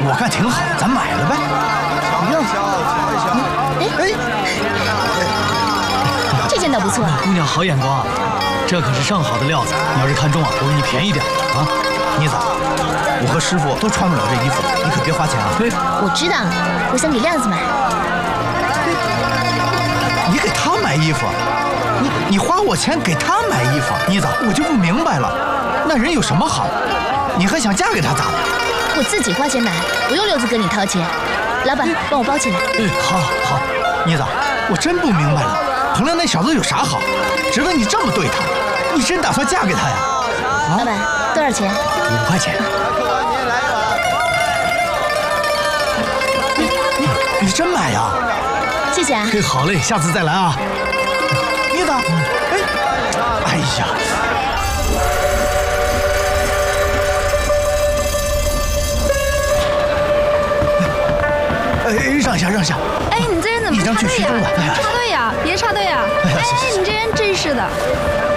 我看挺好，咱买了呗。不用。 这件倒不错。 姑娘好眼光啊，这可是上好的料子。你要是看中啊，我给你便宜点啊。 妮子，我和师傅都穿不了这衣服，你可别花钱啊。 对， 我知道，我想给亮子买。 你给他买衣服？你花我钱给他买衣服？妮子，我就不明白了，那人有什么好？你还想嫁给他咋的？ 我自己花钱买，不用六子哥你掏钱。老板，帮我包起来。 好，妮子，我真不明白了，彭亮那小子有啥好，值得你这么对他？你真打算嫁给他呀？ 啊、老板，多少钱 ？5块钱。 你真买呀？ 谢谢啊。 好嘞，下次再来啊。 妮子，哎呀。让一下！ 哎，你这人怎么插队呀？插队呀！别插队呀！哎，你这人真是的。